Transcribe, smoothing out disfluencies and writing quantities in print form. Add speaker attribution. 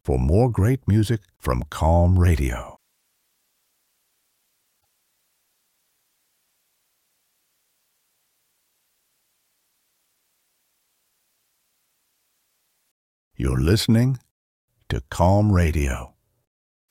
Speaker 1: for more great music from Calm Radio. You're listening to Calm Radio.